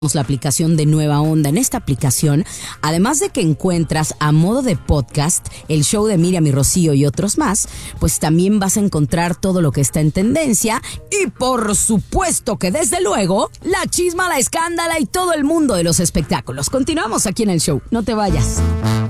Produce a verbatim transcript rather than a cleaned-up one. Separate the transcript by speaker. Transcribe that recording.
Speaker 1: La aplicación de Nueva Onda. En esta aplicación, además de que encuentras a modo de podcast el show de Miriam y Rocío y otros más, pues también vas a encontrar todo lo que está en tendencia y por supuesto que desde luego la chisma, la escándala y todo el mundo de los espectáculos. Continuamos aquí en el show, no te vayas.